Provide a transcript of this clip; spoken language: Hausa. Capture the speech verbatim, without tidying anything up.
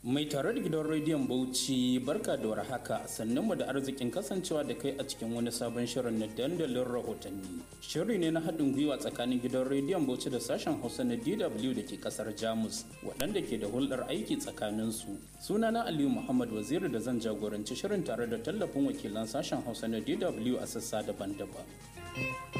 Mai tare da gidan rediyon Bauchi barka da warhaka sannan mu da arzikin kasancewa da kai a cikin wani sabon shirin na dandalin rahotanni. Shiri ne na haɗin gwiwa tsakanin gidan rediyon Bauchi da sashen Hausa na D W da ke ƙasar Jamus waɗanda ke da hulɗar aiki tsakaninsu. Sunana Aliyu Muhammad Waziri da zan jagoranci shirin tare da tallafin wakilan sashen Hausa na D W a sassa daban-daban.